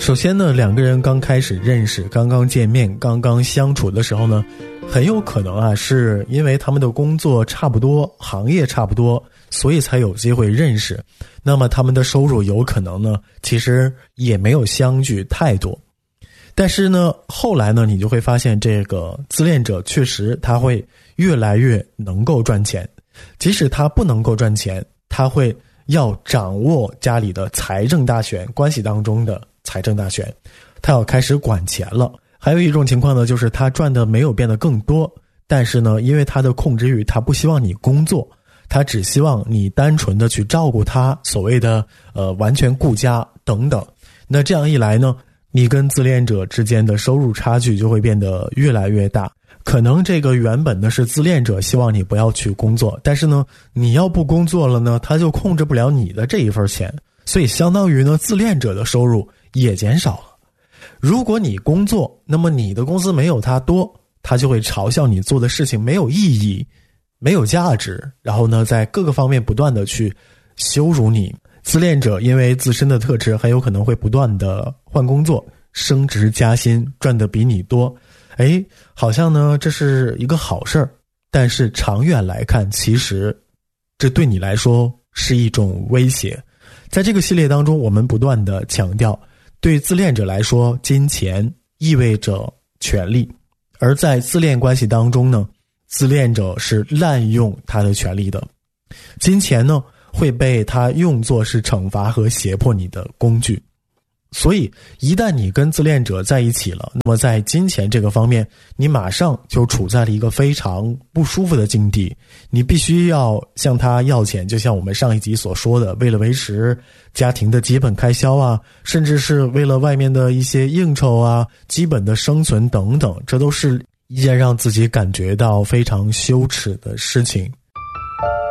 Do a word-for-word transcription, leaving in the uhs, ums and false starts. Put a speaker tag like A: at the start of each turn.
A: 首先呢，两个人刚开始认识，刚刚见面，刚刚相处的时候呢，很有可能啊，是因为他们的工作差不多，行业差不多，所以才有机会认识。那么他们的收入有可能呢，其实也没有相距太多。但是呢，后来呢，你就会发现这个自恋者确实他会越来越能够赚钱，即使他不能够赚钱，他会要掌握家里的财政大权，关系当中的财政大权，他要开始管钱了。还有一种情况呢，就是他赚的没有变得更多，但是呢，因为他的控制欲，他不希望你工作，他只希望你单纯的去照顾他，所谓的呃完全顾家等等。那这样一来呢，你跟自恋者之间的收入差距就会变得越来越大。可能这个原本呢是自恋者希望你不要去工作，但是呢你要不工作了呢，他就控制不了你的这一份钱，所以相当于呢自恋者的收入也减少了。如果你工作，那么你的工资没有他多，他就会嘲笑你做的事情没有意义，没有价值，然后呢在各个方面不断的去羞辱你。自恋者因为自身的特质很有可能会不断的换工作，升职加薪，赚得比你多。诶，好像呢这是一个好事儿，但是长远来看，其实这对你来说是一种威胁。在这个系列当中，我们不断的强调，对自恋者来说，金钱意味着权利，而在自恋关系当中呢，自恋者是滥用他的权利的。金钱呢会被他用作是惩罚和胁迫你的工具。所以一旦你跟自恋者在一起了，那么在金钱这个方面，你马上就处在了一个非常不舒服的境地。你必须要向他要钱，就像我们上一集所说的，为了维持家庭的基本开销啊，甚至是为了外面的一些应酬啊，基本的生存等等，这都是一件让自己感觉到非常羞耻的事情。